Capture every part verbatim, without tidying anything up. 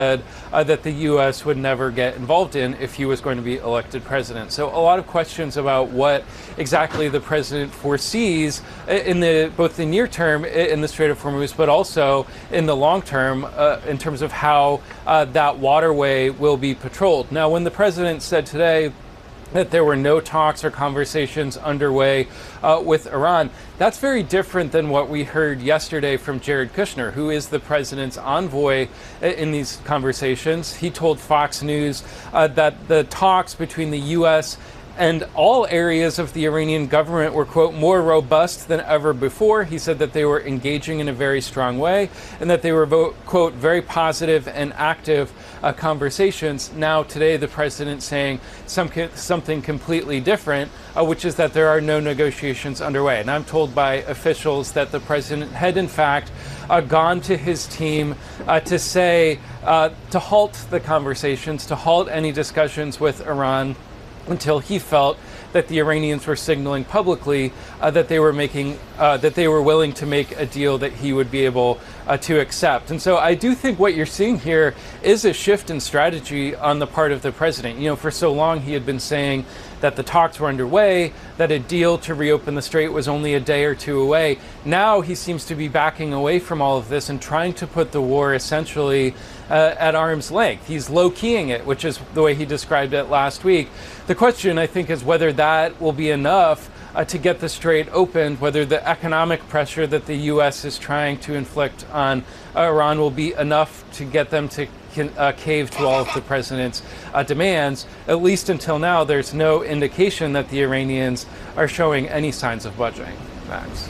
said uh, that the U S would never get involved in if he was going to be elected president. So a lot of questions about what exactly the president foresees in the both the near term in the Strait of Hormuz, but also in the long term uh, in terms of how uh, that waterway will be patrolled. Now, when the president said today that there were no talks or conversations underway uh, with Iran, that's very different than what we heard yesterday from Jared Kushner, who is the president's envoy in these conversations. He told Fox News uh, that the talks between the U S and all areas of the Iranian government were, quote, more robust than ever before. He said that they were engaging in a very strong way and that they were, quote, very positive and active uh, conversations. Now, today, the president saying some, something completely different, uh, which is that there are no negotiations underway. And I'm told by officials that the president had, in fact, uh, gone to his team uh, to say, uh, to halt the conversations, to halt any discussions with Iran, until he felt that the Iranians were signaling publicly uh, that they were making, uh, that they were willing to make a deal that he would be able uh, to accept. And so I do think what you're seeing here is a shift in strategy on the part of the president. You know, for so long he had been saying that the talks were underway, that a deal to reopen the strait was only a day or two away. Now he seems to be backing away from all of this and trying to put the war essentially uh, at arm's length. He's low-keying it, which is the way he described it last week. The question, I think, is whether that will be enough uh, to get the strait opened, whether the economic pressure that the U S is trying to inflict on Iran will be enough to get them to Can, uh, cave to all of the president's uh, demands. At least until now, there's no indication that the Iranians are showing any signs of budging. Max.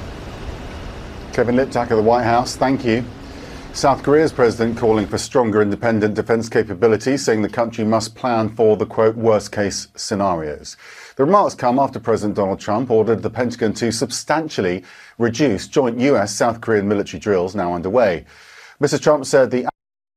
Kevin Liptak of the White House, thank you. South Korea's president calling for stronger independent defense capabilities, saying the country must plan for the, quote, worst-case scenarios. The remarks come after President Donald Trump ordered the Pentagon to substantially reduce joint U S-South Korean military drills now underway. Mister Trump said the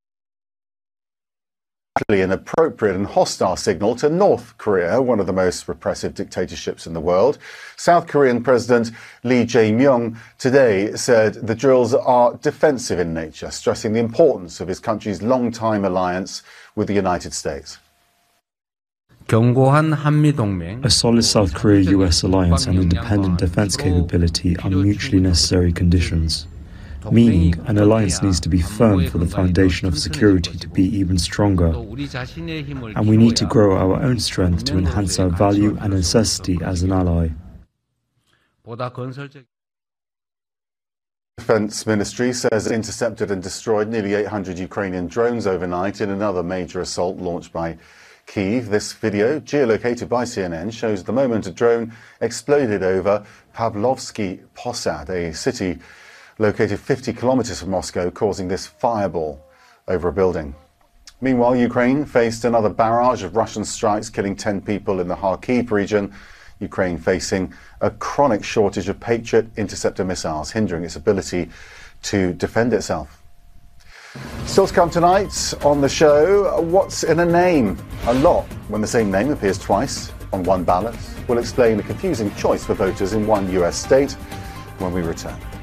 an appropriate and hostile signal to North Korea, one of the most repressive dictatorships in the world. South Korean President Lee Jae-myung today said the drills are defensive in nature, stressing the importance of his country's long-time alliance with the United States. A solid South Korea-U S alliance and independent defense capability are mutually necessary conditions. Meaning, an alliance needs to be firm for the foundation of security to be even stronger. And we need to grow our own strength to enhance our value and necessity as an ally. Defense Ministry says it intercepted and destroyed nearly eight hundred Ukrainian drones overnight in another major assault launched by Kyiv. This video, geolocated by C N N, shows the moment a drone exploded over Pavlovsky Posad, a city located fifty kilometers from Moscow, causing this fireball over a building. Meanwhile, Ukraine faced another barrage of Russian strikes, killing ten people in the Kharkiv region. Ukraine facing a chronic shortage of Patriot interceptor missiles, hindering its ability to defend itself. Still to come tonight on the show, what's in a name? A lot when the same name appears twice on one ballot. We'll explain the confusing choice for voters in one U S state when we return.